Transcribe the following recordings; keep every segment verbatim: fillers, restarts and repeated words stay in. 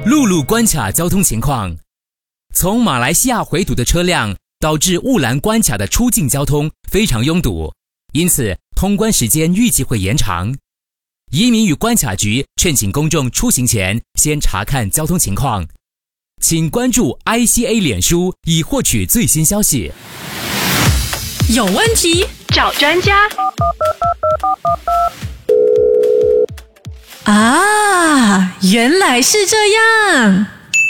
陆路关卡交通情况，从马来西亚回堵的车辆导致雾兰关卡的出境交通非常拥堵，因此通关时间预计会延长。移民与关卡局劝请公众出行前先查看交通情况，请关注 I C A 脸书以获取最新消息。 有问题找专家啊，原来是这样。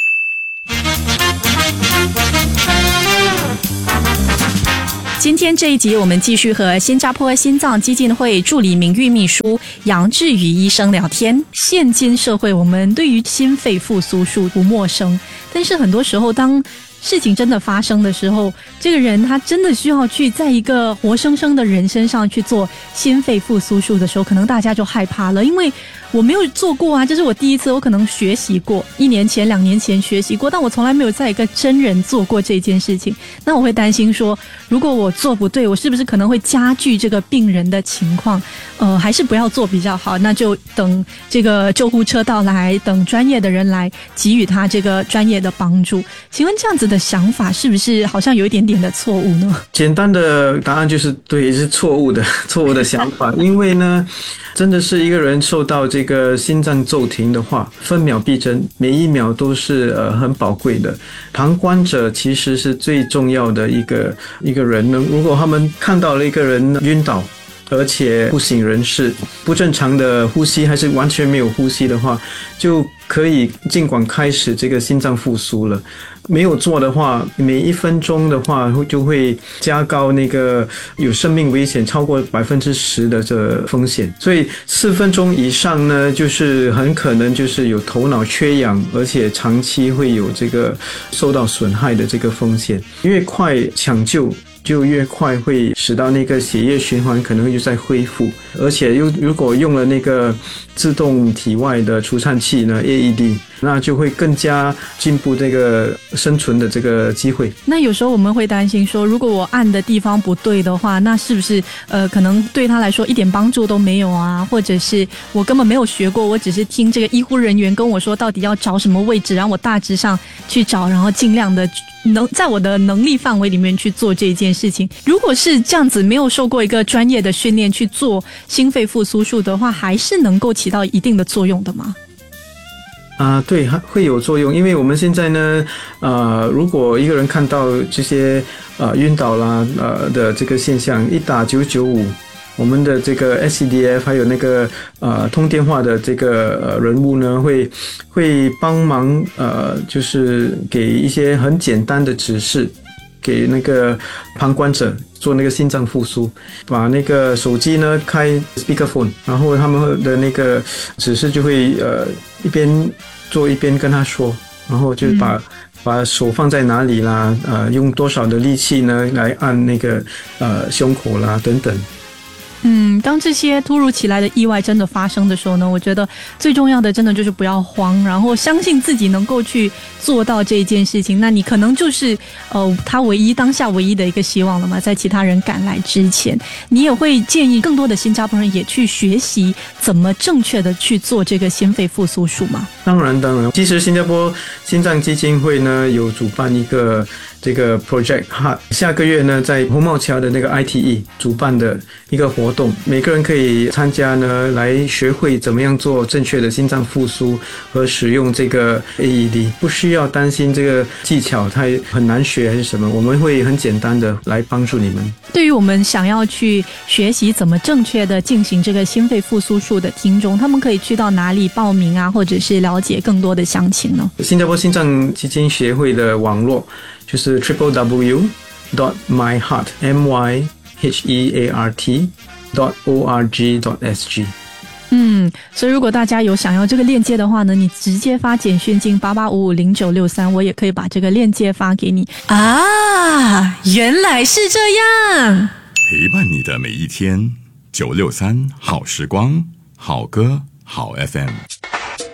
今天这一集我们继续和新加坡心脏基金会助理名誉秘书杨志宇医生聊天。现今社会我们对于心肺复苏术不陌生，但是很多时候当事情真的发生的时候，这个人他真的需要去在一个活生生的人身上去做心肺复苏术的时候，可能大家就害怕了，因为我没有做过啊，这是我第一次，我可能学习过，一年前两年前学习过，但我从来没有在一个真人做过这件事情。那我会担心说，如果我做不对，我是不是可能会加剧这个病人的情况，呃，还是不要做比较好，那就等这个救护车到来，等专业的人来给予他这个专业的帮助。请问这样子的想法是不是好像有一点点的错误呢？ 简单的答案就是对，是错误的错误的想法。因为呢真的是一个人受到这个心脏骤停的话，分秒必争，每一秒都是呃很宝贵的。旁观者其实是最重要的一个一个人呢，如果他们看到了一个人晕倒而且不省人事，不正常的呼吸还是完全没有呼吸的话，就可以尽管开始这个心脏复苏了。没有做的话，每一分钟的话就会加高那个有生命危险超过百分之十的这风险。所以四分钟以上呢，就是很可能就是有头脑缺氧，而且长期会有这个受到损害的这个风险。越快抢救就越快会使到那个血液循环可能会就在恢复，而且又如果用了那个自动体外的除颤器呢 A E D， 那就会更加进步这个生存的这个机会。 那有时候我们会担心说，如果我按的地方不对的话，那是不是呃可能对他来说一点帮助都没有啊？或者是我根本没有学过，我只是听这个医护人员跟我说到底要找什么位置，然后我大致上去找，然后尽量的能在我的能力范围里面去做这件事情。如果是这样子，没有受过一个专业的训练去做心肺复苏术的话，还是能够起到一定的作用的吗？ 啊，对，会有作用。因为我们现在呢，呃，如果一个人看到这些呃晕倒啦呃的这个现象，一打九九五，我们的这个 S C D F 还有那个呃通电话的这个呃人物呢，会会帮忙呃，就是给一些很简单的指示，给那个旁观者做那个心脏复苏，把那个手机呢开 speakerphone， 然后他们的那个指示就会呃一边做一边跟他说，然后就把、嗯、把手放在哪里啦，呃用多少的力气呢来按那个呃胸口啦等等。 嗯，当这些突如其来的意外真的发生的时候呢，我觉得最重要的真的就是不要慌，然后相信自己能够去做到这件事情。那你可能就是呃他唯一当下唯一的一个希望了嘛，在其他人赶来之前。你也会建议更多的新加坡人也去学习怎么正确的去做这个心肺复苏术吗？ 当然当然，其实新加坡心脏基金会呢有主办一个这个 Project Heart， 下个月呢在红帽桥的那个 I T E 主办的一个活动，每个人可以参加呢，来学会怎么样做正确的心脏复苏和使用这个 A E D， 不需要担心这个技巧它很难学还是什么，我们会很简单的来帮助你们。 对于我们想要去学习怎么正确的进行这个心肺复苏术的听众，他们可以去到哪里报名啊，或者是了解更多的详情呢？ 新加坡心脏基金协会的网络就是 double-u double-u double-u dot my heart m y h e a r t dot org dot s g。 嗯，所以如果大家有想要这个链接的话呢，你直接发简讯进八八五五零九六三，我也可以把这个链接发给你啊。原来是这样， 陪伴你的每一天。九六三好时光，好歌好 F M。